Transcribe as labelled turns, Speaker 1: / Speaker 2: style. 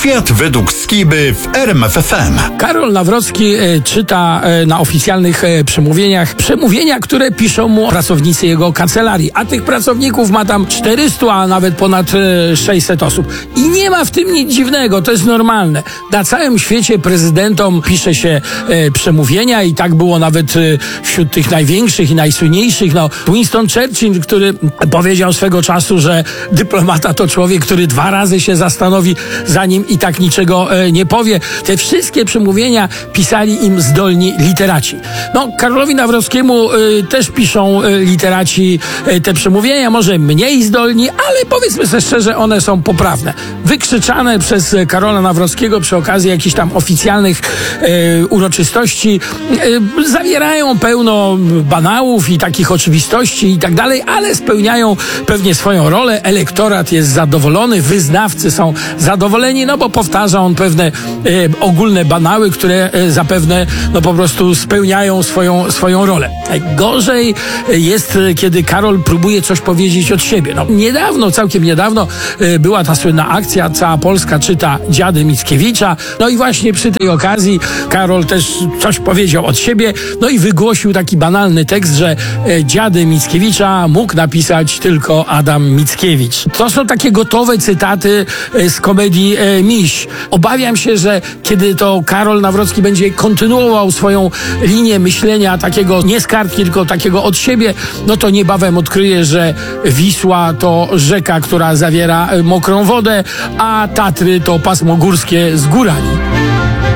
Speaker 1: Świat według Skiby w RMF FM.
Speaker 2: Karol Nawrocki czyta na oficjalnych przemówieniach przemówienia, które piszą mu pracownicy jego kancelarii, a tych pracowników ma tam 400, a nawet ponad 600 osób. I nie ma w tym nic dziwnego, to jest normalne. Na całym świecie prezydentom pisze się przemówienia i tak było nawet wśród tych największych i najsłynniejszych. No, Winston Churchill, który powiedział swego czasu, że dyplomata to człowiek, który 2 razy się zastanowi, zanim i tak niczego nie powie. Te wszystkie przemówienia pisali im zdolni literaci. No, Karolowi Nawrockiemu też piszą literaci te przemówienia, może mniej zdolni, ale powiedzmy sobie szczerze, one są poprawne. Wykrzyczane przez Karola Nawrockiego przy okazji jakichś tam oficjalnych uroczystości zawierają pełno banałów i takich oczywistości i tak dalej, ale spełniają pewnie swoją rolę. Elektorat jest zadowolony, wyznawcy są zadowoleni, no bo powtarza on pewne ogólne banały, które zapewne no po prostu spełniają swoją rolę. Gorzej jest, kiedy Karol próbuje coś powiedzieć od siebie. No, całkiem niedawno była ta słynna akcja Cała Polska czyta Dziady Mickiewicza. No i właśnie przy tej okazji Karol też coś powiedział od siebie, no i wygłosił taki banalny tekst, że Dziady Mickiewicza mógł napisać tylko Adam Mickiewicz. To są takie gotowe cytaty z komedii Miś. Obawiam się, że kiedy to Karol Nawrocki będzie kontynuował swoją linię myślenia takiego nie z kartki, tylko takiego od siebie, no to niebawem odkryje, że Wisła to rzeka, która zawiera mokrą wodę, a Tatry to pasmo górskie z górami.